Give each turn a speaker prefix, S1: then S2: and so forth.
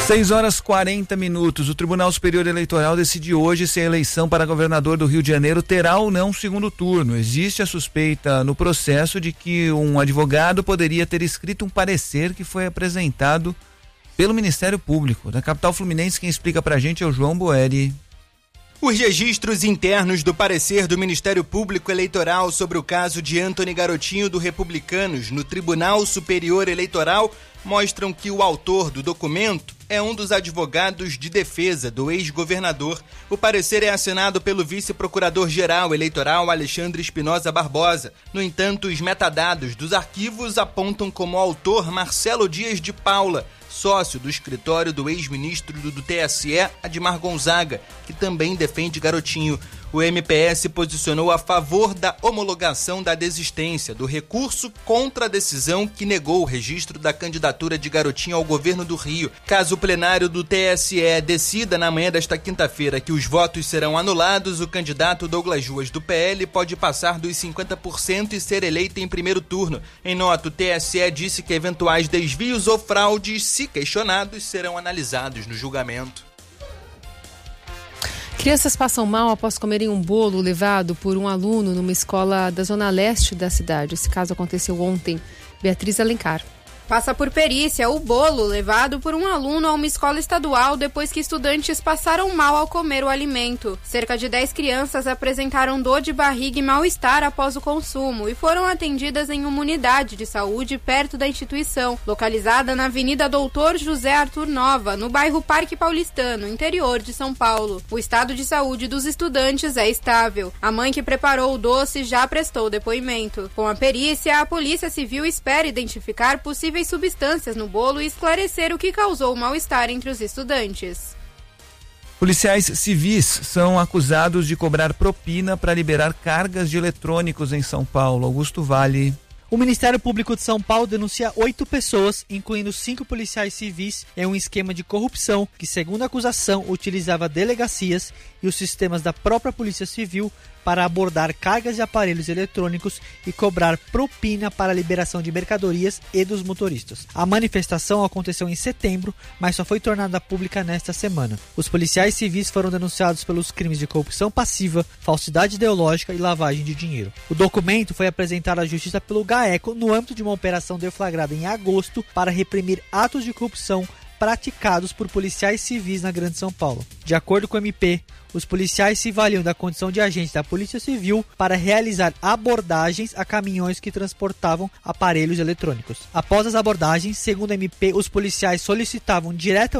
S1: 6h40. O Tribunal Superior Eleitoral decide hoje se a eleição para governador do Rio de Janeiro terá ou não segundo turno. Existe a suspeita no processo de que um advogado poderia ter escrito um parecer que foi apresentado pelo Ministério Público. Da capital fluminense, quem explica pra gente é o João Boeri.
S2: Os registros internos do parecer do Ministério Público Eleitoral sobre o caso de Antony Garotinho do Republicanos no Tribunal Superior Eleitoral mostram que o autor do documento é um dos advogados de defesa do ex-governador. O parecer é assinado pelo vice-procurador-geral eleitoral Alexandre Espinosa Barbosa. No entanto, os metadados dos arquivos apontam como autor Marcelo Dias de Paula, sócio do escritório do ex-ministro do TSE, Admar Gonzaga, que também defende Garotinho. O MPS posicionou a favor da homologação da desistência do recurso contra a decisão que negou o registro da candidatura de Garotinho ao governo do Rio. Caso o plenário do TSE decida na manhã desta quinta-feira que os votos serão anulados, o candidato Douglas Ruas do PL pode passar dos 50% e ser eleito em primeiro turno. Em nota, o TSE disse que eventuais desvios ou fraudes, se questionados, serão analisados no julgamento.
S3: Crianças passam mal após comerem um bolo levado por um aluno numa escola da zona leste da cidade. Esse caso aconteceu ontem. Beatriz Alencar.
S4: Passa por perícia o bolo levado por um aluno a uma escola estadual depois que estudantes passaram mal ao comer o alimento. Cerca de 10 crianças apresentaram dor de barriga e mal-estar após o consumo e foram atendidas em uma unidade de saúde perto da instituição, localizada na Avenida Doutor José Arthur Nova, no bairro Parque Paulistano, interior de São Paulo. O estado de saúde dos estudantes é estável. A mãe que preparou o doce já prestou depoimento. Com a perícia, a Polícia Civil espera identificar possíveis substâncias no bolo e esclarecer o que causou o mal-estar entre os estudantes.
S1: Policiais civis são acusados de cobrar propina para liberar cargas de eletrônicos em São Paulo. Augusto Vale.
S5: O Ministério Público de São Paulo denuncia 8 pessoas, incluindo 5 policiais civis, em um esquema de corrupção que, segundo a acusação, utilizava delegacias e os sistemas da própria Polícia Civil para abordar cargas de aparelhos eletrônicos e cobrar propina para a liberação de mercadorias e dos motoristas. A manifestação aconteceu em setembro, mas só foi tornada pública nesta semana. Os policiais civis foram denunciados pelos crimes de corrupção passiva, falsidade ideológica e lavagem de dinheiro. O documento foi apresentado à Justiça pelo GAECO no âmbito de uma operação deflagrada em agosto para reprimir atos de corrupção praticados por policiais civis na Grande São Paulo. De acordo com o MP, os policiais se valiam da condição de agentes da Polícia Civil para realizar abordagens a caminhões que transportavam aparelhos eletrônicos. Após as abordagens, segundo o MP, os policiais solicitavam diretamente